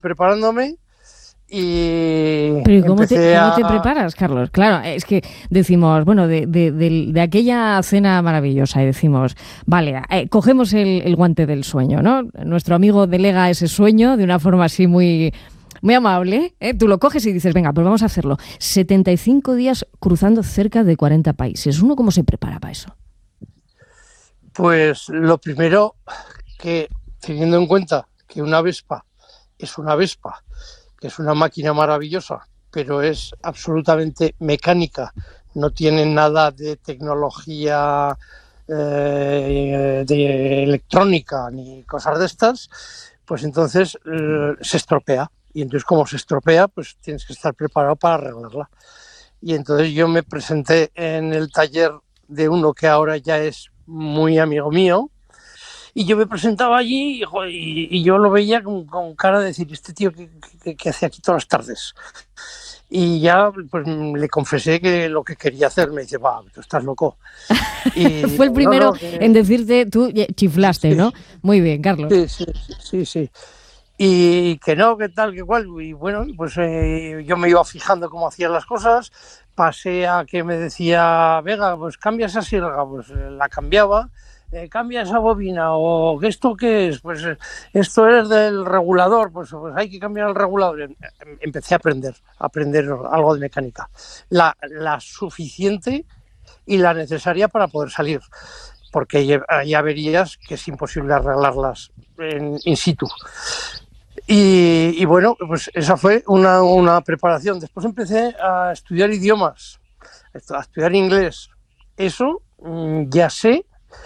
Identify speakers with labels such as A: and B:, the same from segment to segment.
A: preparándome y
B: Pero ¿y cómo te
A: empecé
B: preparas, Carlos? Claro, es que decimos, bueno, de aquella cena maravillosa y decimos, vale, cogemos el guante del sueño, ¿no? Nuestro amigo delega ese sueño de una forma así muy, muy amable, ¿eh? Tú lo coges y dices, venga, pues vamos a hacerlo. 75 días cruzando cerca de 40 países. ¿Uno cómo se prepara para eso?
A: Pues lo primero que, teniendo en cuenta que una Vespa, que es una máquina maravillosa, pero es absolutamente mecánica, no tiene nada de tecnología, de electrónica ni cosas de estas, pues entonces se estropea. Y entonces como se estropea, pues tienes que estar preparado para arreglarla. Y entonces yo me presenté en el taller de uno que ahora ya es muy amigo mío, y yo me presentaba allí y yo lo veía con cara de decir, este tío que hace aquí todas las tardes. Y ya pues le confesé que lo que quería hacer. Me dice, va, tú estás loco. Y
B: Fue el
A: digo, no,
B: primero
A: no,
B: en decirte, tú chiflaste,
A: sí,
B: ¿no? Muy bien, Carlos.
A: sí, sí, sí, sí. Y que no, que tal, que cual. Y bueno, pues yo me iba fijando cómo hacían las cosas. Pasé a que me decía, Vega, pues cambia esa sierra, pues la cambiaba. Cambia esa bobina, o ¿esto qué es? Pues esto es del regulador, pues hay que cambiar el regulador. Empecé a aprender algo de mecánica, la suficiente y la necesaria para poder salir, porque hay averías que es imposible arreglarlas in situ. Y bueno, pues esa fue una preparación. Después empecé a estudiar idiomas, a estudiar inglés. Eso ya sé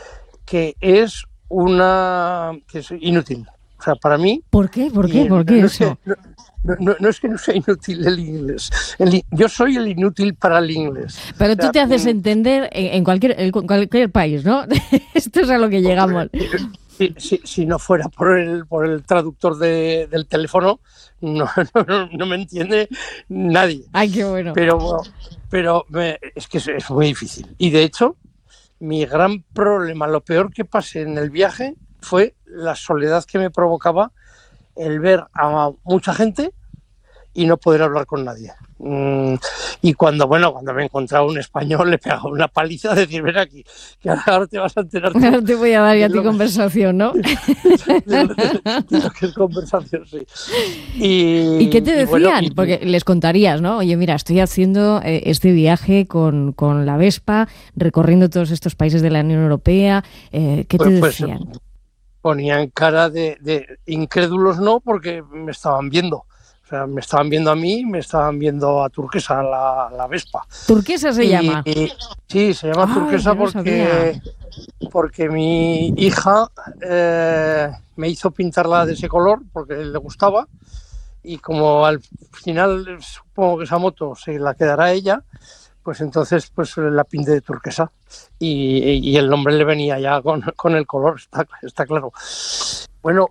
A: que es inútil. O sea, para mí,
B: ¿Por qué? ¿Por qué?
A: y
B: ¿Por qué
A: no es que
B: eso?
A: no es que no sea inútil el inglés. Yo soy el inútil para el inglés.
B: Pero
A: O
B: tú
A: sea,
B: te haces entender en cualquier país, ¿no? Esto es a lo que llegamos.
A: si no fuera por el traductor del teléfono, no me entiende nadie.
B: Ay, qué bueno.
A: Pero, es que es muy difícil. Y de hecho, mi gran problema, lo peor que pasé en el viaje fue la soledad que me provocaba el ver a mucha gente y no poder hablar con nadie. Y cuando me encontraba un español, le pegaba una paliza de decir, ven aquí, que ahora te vas a enterar tú
B: Ahora te voy a dar ya
A: de
B: a ti
A: lo,
B: conversación, ¿no?
A: de lo que es conversación, sí.
B: ¿Y qué te
A: Y bueno,
B: decían? Porque les contarías, ¿no? Oye, mira, estoy haciendo este viaje con la Vespa, recorriendo todos estos países de la Unión Europea. ¿Qué te
A: pues
B: decían?
A: ponían cara de incrédulos, no, porque me estaban viendo. O sea, me estaban viendo a mí, me estaban viendo a Turquesa, la Vespa.
B: Turquesa se llama.
A: Y sí, se llama
B: Ay, yo
A: Turquesa
B: no sabía.
A: porque mi hija me hizo pintarla de ese color porque le gustaba, y como al final supongo que esa moto se la quedará ella, pues entonces pues la pinté de turquesa, y el nombre le venía ya con el color, está claro. Bueno,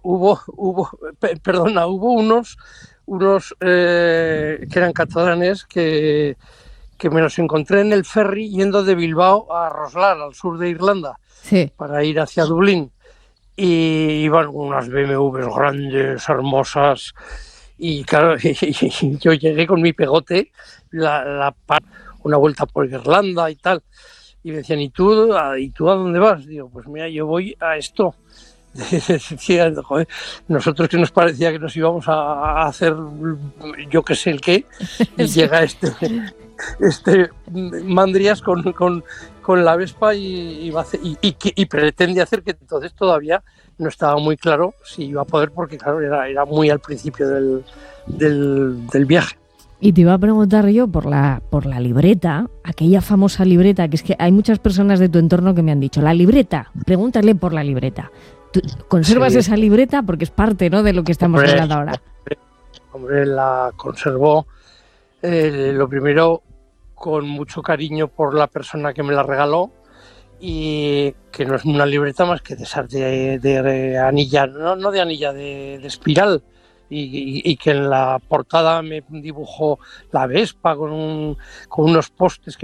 A: hubo unos que eran catalanes que me los encontré en el ferry yendo de Bilbao a Roslar, al sur de Irlanda,
B: Sí.
A: para ir hacia Dublín. Y iban unas BMWs grandes, hermosas, y claro, y yo llegué con mi pegote, una vuelta por Irlanda y tal, y me decían, ¿y tú a dónde vas? Digo, pues mira, yo voy a esto. Decía, joder, nosotros que nos parecía que nos íbamos a hacer yo que sé el qué, y
B: Sí.
A: llega este Mandrias con la Vespa y pretende hacer, que entonces todavía no estaba muy claro si iba a poder, porque claro, era muy al principio del viaje.
B: Y te iba a preguntar yo por la libreta, aquella famosa libreta, que es que hay muchas personas de tu entorno que me han dicho, la libreta, pregúntale por la libreta. ¿Tú conservas
A: Sí,
B: esa libreta? Porque es parte, ¿no?, de lo que estamos
A: hombre,
B: hablando ahora.
A: hombre, la conservó, lo primero, con mucho cariño por la persona que me la regaló, y que no es una libreta más que de esas de anilla, no de anilla, de espiral, y que en la portada me dibujó la Vespa con unos postes